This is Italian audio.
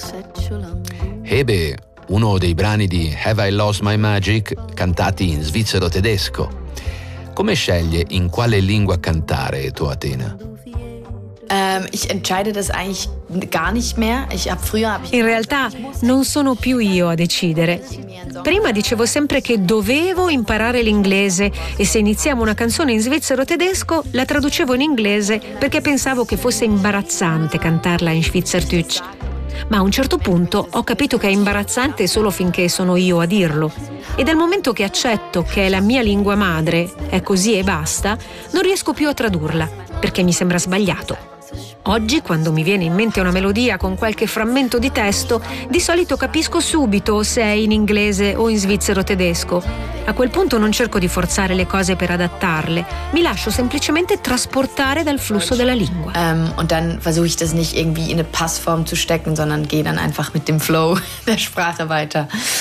Hebe, uno dei brani di Have I Lost My Magic cantati in svizzero-tedesco. Come sceglie in quale lingua cantare tua Athena? Ich entscheide das eigentlich gar nicht mehr. In realtà non sono più io a decidere. Prima dicevo sempre che dovevo imparare l'inglese e se iniziamo una canzone in svizzero-tedesco la traducevo in inglese perché pensavo che fosse imbarazzante cantarla in Schweizerdeutsch. Ma a un certo punto ho capito che è imbarazzante solo finché sono io a dirlo. E dal momento che accetto che è la mia lingua madre, è così e basta, non riesco più a tradurla, perché mi sembra sbagliato. Oggi, quando mi viene in mente una melodia con qualche frammento di testo, di solito capisco subito se è in inglese o in svizzero-tedesco. A quel punto non cerco di forzare le cose per adattarle, mi lascio semplicemente trasportare dal flusso della lingua. Und dann versuche ich das nicht irgendwie in eine Passform zu stecken, sondern gehe dann einfach mit dem Flow der Sprache weiter.